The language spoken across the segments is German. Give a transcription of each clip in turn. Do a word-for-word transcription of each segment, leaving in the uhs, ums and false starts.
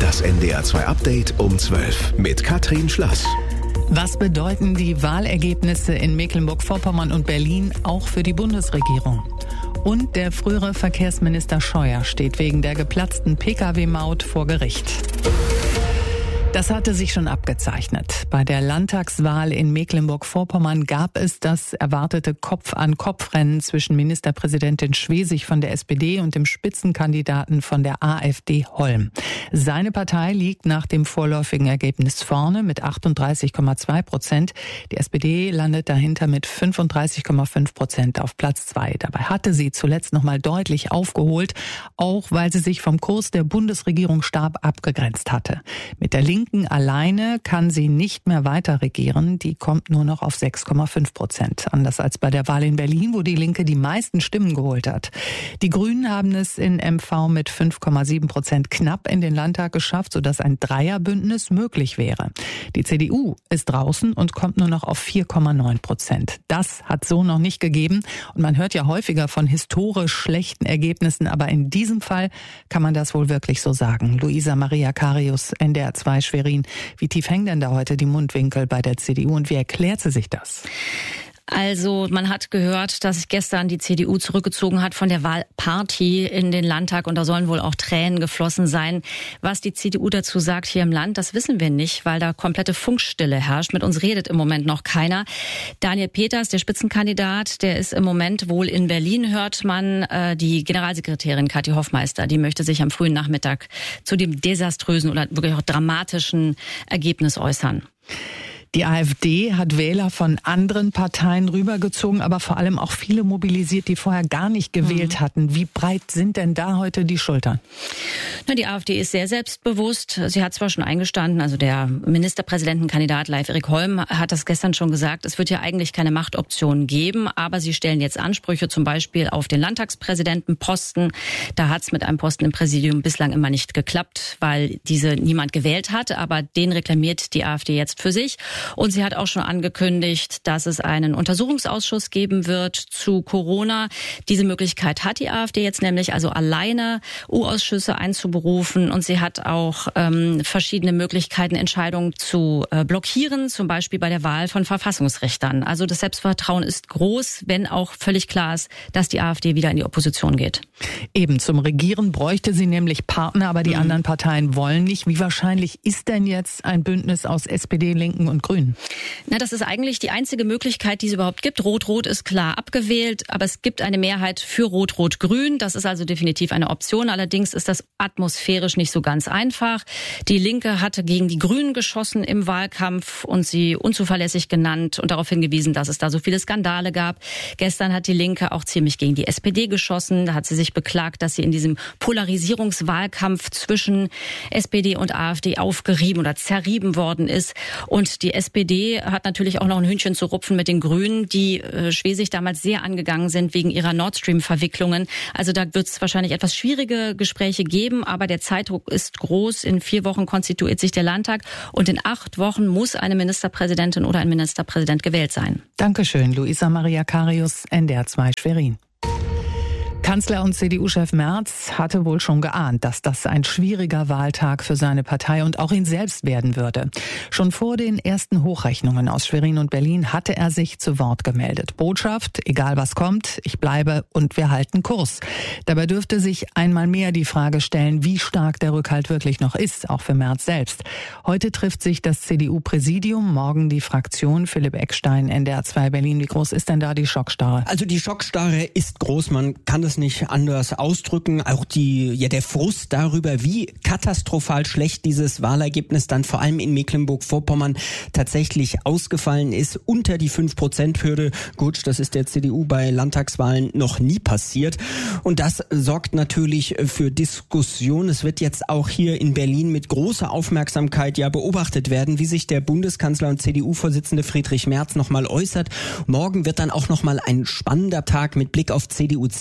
Das N D R zwei Update um zwölf mit Katrin Schlass. Was bedeuten die Wahlergebnisse in Mecklenburg-Vorpommern und Berlin auch für die Bundesregierung? Und der frühere Verkehrsminister Scheuer steht wegen der geplatzten Pkw-Maut vor Gericht. Das hatte sich schon abgezeichnet. Bei der Landtagswahl in Mecklenburg-Vorpommern gab es das erwartete Kopf-an-Kopf-Rennen zwischen Ministerpräsidentin Schwesig von der S P D und dem Spitzenkandidaten von der AfD Holm. Seine Partei liegt nach dem vorläufigen Ergebnis vorne mit achtunddreißig Komma zwei Prozent. Die S P D landet dahinter mit fünfunddreißig Komma fünf Prozent auf Platz zwei. Dabei hatte sie zuletzt noch mal deutlich aufgeholt, auch weil sie sich vom Kurs der Bundesregierung stark abgegrenzt hatte. Mit der Linken alleine kann sie nicht mehr weiter regieren. Die kommt nur noch auf sechs Komma fünf Prozent. Anders als bei der Wahl in Berlin, wo die Linke die meisten Stimmen geholt hat. Die Grünen haben es in M V mit fünf Komma sieben Prozent knapp in den Landtag geschafft, sodass ein Dreierbündnis möglich wäre. Die C D U ist draußen und kommt nur noch auf vier Komma neun Prozent. Das hat so noch nicht gegeben. Und man hört ja häufiger von historisch schlechten Ergebnissen, aber in diesem Fall kann man das wohl wirklich so sagen. Luisa Maria Karius, N D R zwei Schwerin. Wie tief hängen denn da heute die Mundwinkel bei der C D U und wie erklärt sie sich das? Also man hat gehört, dass sich gestern die C D U zurückgezogen hat von der Wahlparty in den Landtag und da sollen wohl auch Tränen geflossen sein. Was die C D U dazu sagt hier im Land, das wissen wir nicht, weil da komplette Funkstille herrscht. Mit uns redet im Moment noch keiner. Daniel Peters, der Spitzenkandidat, der ist im Moment wohl in Berlin, hört man. Äh, die Generalsekretärin Kathi Hoffmeister, die möchte sich am frühen Nachmittag zu dem desaströsen oder wirklich auch dramatischen Ergebnis äußern. Die AfD hat Wähler von anderen Parteien rübergezogen, aber vor allem auch viele mobilisiert, die vorher gar nicht gewählt mhm. hatten. Wie breit sind denn da heute die Schultern? Na, die AfD ist sehr selbstbewusst. Sie hat zwar schon eingestanden, also der Ministerpräsidentenkandidat Leif-Erik Holm hat das gestern schon gesagt, es wird ja eigentlich keine Machtoption geben, aber sie stellen jetzt Ansprüche zum Beispiel auf den Landtagspräsidentenposten. Da hat es mit einem Posten im Präsidium bislang immer nicht geklappt, weil diese niemand gewählt hat, aber den reklamiert die AfD jetzt für sich. Und sie hat auch schon angekündigt, dass es einen Untersuchungsausschuss geben wird zu Corona. Diese Möglichkeit hat die AfD jetzt nämlich, also alleine U-Ausschüsse einzuberufen. Und sie hat auch ähm, verschiedene Möglichkeiten, Entscheidungen zu äh, blockieren, zum Beispiel bei der Wahl von Verfassungsrichtern. Also das Selbstvertrauen ist groß, wenn auch völlig klar ist, dass die AfD wieder in die Opposition geht. Eben, zum Regieren bräuchte sie nämlich Partner, aber die mhm. anderen Parteien wollen nicht. Wie wahrscheinlich ist denn jetzt ein Bündnis aus S P D, Linken und Grünen? Na, das ist eigentlich die einzige Möglichkeit, die es überhaupt gibt. Rot-Rot ist klar abgewählt, aber es gibt eine Mehrheit für Rot-Rot-Grün. Das ist also definitiv eine Option. Allerdings ist das atmosphärisch nicht so ganz einfach. Die Linke hatte gegen die Grünen geschossen im Wahlkampf und sie unzuverlässig genannt und darauf hingewiesen, dass es da so viele Skandale gab. Gestern hat die Linke auch ziemlich gegen die S P D geschossen. Da hat sie sich beklagt, dass sie in diesem Polarisierungswahlkampf zwischen S P D und AfD aufgerieben oder zerrieben worden ist. Und die S P D hat natürlich auch noch ein Hühnchen zu rupfen mit den Grünen, die äh, Schwesig damals sehr angegangen sind wegen ihrer Nord Stream-Verwicklungen. Also da wird es wahrscheinlich etwas schwierige Gespräche geben, aber der Zeitdruck ist groß. In vier Wochen konstituiert sich der Landtag und in acht Wochen muss eine Ministerpräsidentin oder ein Ministerpräsident gewählt sein. Dankeschön, Luisa Maria Karius, N D R zwei Schwerin. Kanzler und C D U-Chef Merz hatte wohl schon geahnt, dass das ein schwieriger Wahltag für seine Partei und auch ihn selbst werden würde. Schon vor den ersten Hochrechnungen aus Schwerin und Berlin hatte er sich zu Wort gemeldet. Botschaft, egal was kommt, ich bleibe und wir halten Kurs. Dabei dürfte sich einmal mehr die Frage stellen, wie stark der Rückhalt wirklich noch ist, auch für Merz selbst. Heute trifft sich das C D U-Präsidium, morgen die Fraktion. Philipp Eckstein, N D R zwei Berlin. Wie groß ist denn da die Schockstarre? Also die Schockstarre ist groß, man kann das nicht anders ausdrücken. Auch die, ja, der Frust darüber, wie katastrophal schlecht dieses Wahlergebnis dann vor allem in Mecklenburg-Vorpommern tatsächlich ausgefallen ist. Unter die fünf Prozent Hürde. Gut, das ist der C D U bei Landtagswahlen noch nie passiert. Und das sorgt natürlich für Diskussion. Es wird jetzt auch hier in Berlin mit großer Aufmerksamkeit ja beobachtet werden, wie sich der Bundeskanzler und C D U-Vorsitzende Friedrich Merz nochmal äußert. Morgen wird dann auch nochmal ein spannender Tag mit Blick auf C D U, C S U.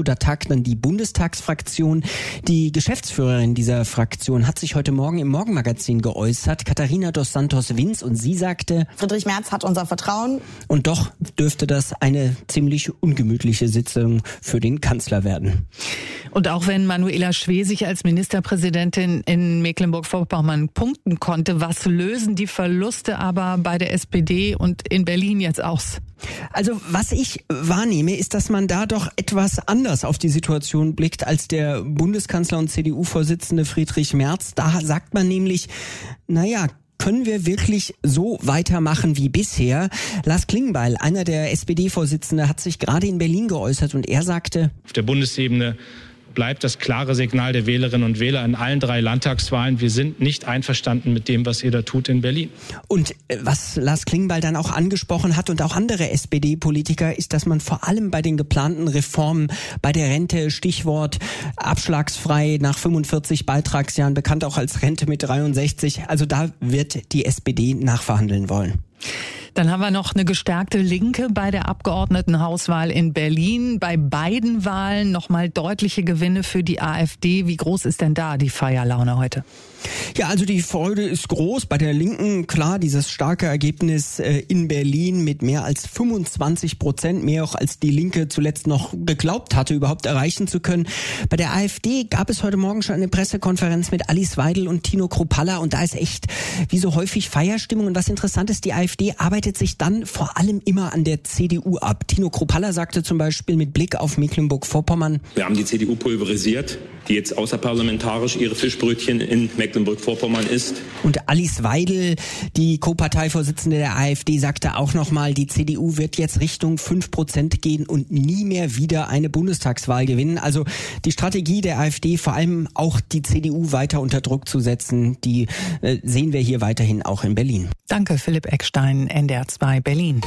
da tagt dann die Bundestagsfraktion. Die Geschäftsführerin dieser Fraktion hat sich heute Morgen im Morgenmagazin geäußert, Katharina dos Santos Vinz, und sie sagte: Friedrich Merz hat unser Vertrauen. Und doch dürfte das eine ziemlich ungemütliche Sitzung für den Kanzler werden. Und auch wenn Manuela Schwesig als Ministerpräsidentin in Mecklenburg-Vorpommern punkten konnte, was lösen die Verluste aber bei der S P D und in Berlin jetzt aus? Also was ich wahrnehme, ist, dass man da doch etwas anders auf die Situation blickt als der Bundeskanzler und C D U-Vorsitzende Friedrich Merz. Da sagt man nämlich, naja, können wir wirklich so weitermachen wie bisher? Lars Klingbeil, einer der S P D-Vorsitzenden, hat sich gerade in Berlin geäußert und er sagte: Auf der Bundesebene bleibt das klare Signal der Wählerinnen und Wähler in allen drei Landtagswahlen: Wir sind nicht einverstanden mit dem, was ihr da tut in Berlin. Und was Lars Klingbeil dann auch angesprochen hat und auch andere S P D-Politiker, ist, dass man vor allem bei den geplanten Reformen bei der Rente, Stichwort abschlagsfrei nach fünfundvierzig Beitragsjahren, bekannt auch als Rente mit dreiundsechzig, also da wird die S P D nachverhandeln wollen. Dann haben wir noch eine gestärkte Linke bei der Abgeordnetenhauswahl in Berlin. Bei beiden Wahlen nochmal deutliche Gewinne für die AfD. Wie groß ist denn da die Feierlaune heute? Ja, also die Freude ist groß. Bei der Linken, klar, dieses starke Ergebnis in Berlin mit mehr als fünfundzwanzig Prozent, mehr auch als die Linke zuletzt noch geglaubt hatte, überhaupt erreichen zu können. Bei der AfD gab es heute Morgen schon eine Pressekonferenz mit Alice Weidel und Tino Kruppalla und da ist echt wie so häufig Feierstimmung. Und was interessant ist, die AfD arbeitet sich dann vor allem immer an der C D U ab. Tino Kruppalla sagte zum Beispiel mit Blick auf Mecklenburg-Vorpommern: Wir haben die C D U pulverisiert, die jetzt außerparlamentarisch ihre Fischbrötchen in Mecklenburg-Vorpommern isst. Und Alice Weidel, die Co-Parteivorsitzende der AfD, sagte auch nochmal, die C D U wird jetzt Richtung fünf Prozent gehen und nie mehr wieder eine Bundestagswahl gewinnen. Also die Strategie der AfD, vor allem auch die C D U weiter unter Druck zu setzen, die äh, sehen wir hier weiterhin auch in Berlin. Danke, Philipp Eckstein, N D R zwei Berlin.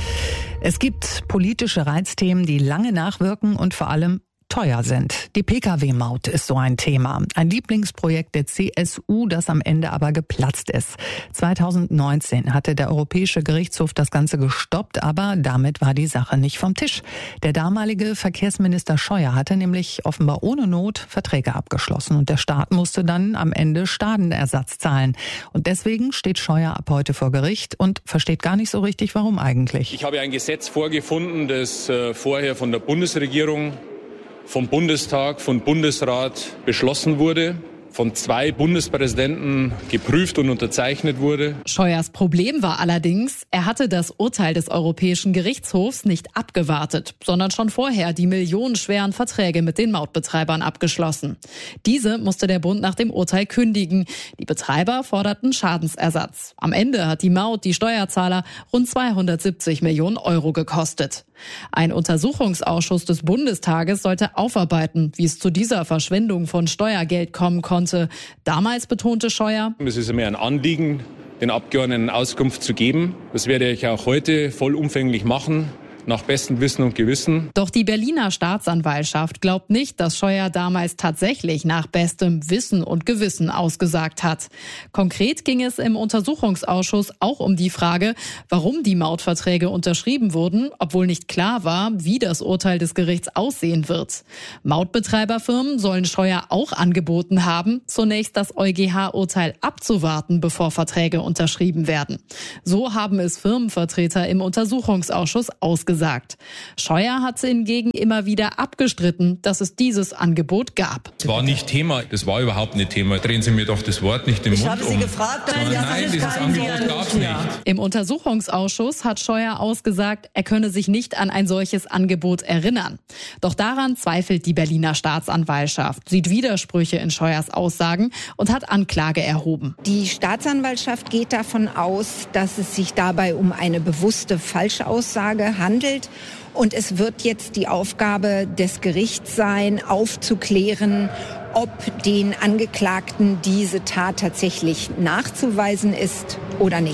Es gibt politische Reizthemen, die lange nachwirken und vor allem teuer sind. Die P K W-Maut ist so ein Thema. Ein Lieblingsprojekt der C S U, das am Ende aber geplatzt ist. zweitausendneunzehn hatte der Europäische Gerichtshof das Ganze gestoppt, aber damit war die Sache nicht vom Tisch. Der damalige Verkehrsminister Scheuer hatte nämlich offenbar ohne Not Verträge abgeschlossen und der Staat musste dann am Ende Schadenersatz zahlen. Und deswegen steht Scheuer ab heute vor Gericht und versteht gar nicht so richtig, warum eigentlich. Ich habe ein Gesetz vorgefunden, das äh, vorher von der Bundesregierung, vom Bundestag, vom Bundesrat beschlossen wurde, von zwei Bundespräsidenten geprüft und unterzeichnet wurde. Scheuers Problem war allerdings, er hatte das Urteil des Europäischen Gerichtshofs nicht abgewartet, sondern schon vorher die millionenschweren Verträge mit den Mautbetreibern abgeschlossen. Diese musste der Bund nach dem Urteil kündigen. Die Betreiber forderten Schadensersatz. Am Ende hat die Maut die Steuerzahler rund zweihundertsiebzig Millionen Euro gekostet. Ein Untersuchungsausschuss des Bundestages sollte aufarbeiten, wie es zu dieser Verschwendung von Steuergeld kommen konnte. Damals betonte Scheuer: Es ist mir ein Anliegen, den Abgeordneten Auskunft zu geben. Das werde ich auch heute vollumfänglich machen, nach bestem Wissen und Gewissen. Doch die Berliner Staatsanwaltschaft glaubt nicht, dass Scheuer damals tatsächlich nach bestem Wissen und Gewissen ausgesagt hat. Konkret ging es im Untersuchungsausschuss auch um die Frage, warum die Mautverträge unterschrieben wurden, obwohl nicht klar war, wie das Urteil des Gerichts aussehen wird. Mautbetreiberfirmen sollen Scheuer auch angeboten haben, zunächst das EuGH-Urteil abzuwarten, bevor Verträge unterschrieben werden. So haben es Firmenvertreter im Untersuchungsausschuss ausgesagt. Gesagt. Scheuer hat hingegen immer wieder abgestritten, dass es dieses Angebot gab. Das war nicht Thema, das war überhaupt nicht Thema. Drehen Sie mir doch das Wort nicht im ich Mund habe Sie um. gefragt, Nein, ja, nein dieses Angebot gab es nicht. Im Untersuchungsausschuss hat Scheuer ausgesagt, er könne sich nicht an ein solches Angebot erinnern. Doch daran zweifelt die Berliner Staatsanwaltschaft, sieht Widersprüche in Scheuers Aussagen und hat Anklage erhoben. Die Staatsanwaltschaft geht davon aus, dass es sich dabei um eine bewusste Falschaussage handelt. Und es wird jetzt die Aufgabe des Gerichts sein, aufzuklären, ob den Angeklagten diese Tat tatsächlich nachzuweisen ist oder nicht.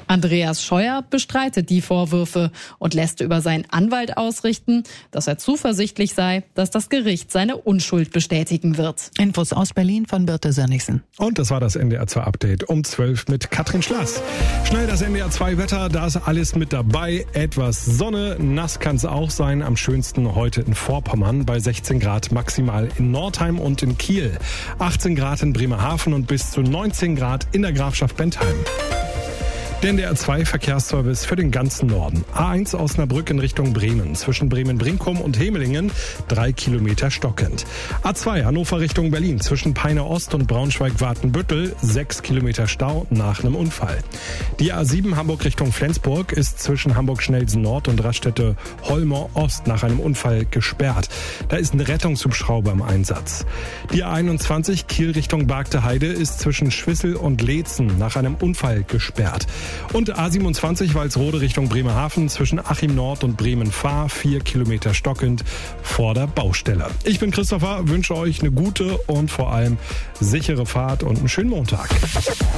Andreas Scheuer bestreitet die Vorwürfe und lässt über seinen Anwalt ausrichten, dass er zuversichtlich sei, dass das Gericht seine Unschuld bestätigen wird. Infos aus Berlin von Birte Sönnigsen. Und das war das N D R zwei Update um zwölf mit Katrin Schlass. Schnell das N D R zwei Wetter, da ist alles mit dabei. Etwas Sonne, nass kann es auch sein. Am schönsten heute in Vorpommern bei sechzehn Grad maximal in Nordheim und in Kiel. achtzehn Grad in Bremerhaven und bis zu neunzehn Grad in der Grafschaft Bentheim. Der N D R zwei Verkehrsservice für den ganzen Norden. A eins Osnabrück in Richtung Bremen. Zwischen Bremen-Brinkum und Hemelingen drei Kilometer stockend. A zwei Hannover Richtung Berlin. Zwischen Peine Ost und Braunschweig-Wartenbüttel sechs Kilometer Stau nach einem Unfall. Die A sieben Hamburg Richtung Flensburg ist zwischen Hamburg-Schnelsen Nord und Raststätte Holmer Ost nach einem Unfall gesperrt. Da ist ein Rettungshubschrauber im Einsatz. Die A einundzwanzig Kiel Richtung Bargte Heide ist zwischen Schwissel und Leetzen nach einem Unfall gesperrt. Und A siebenundzwanzig Walsrode Richtung Bremerhaven zwischen Achim Nord und Bremen-Fahr vier Kilometer stockend vor der Baustelle. Ich bin Christopher, wünsche euch eine gute und vor allem sichere Fahrt und einen schönen Montag.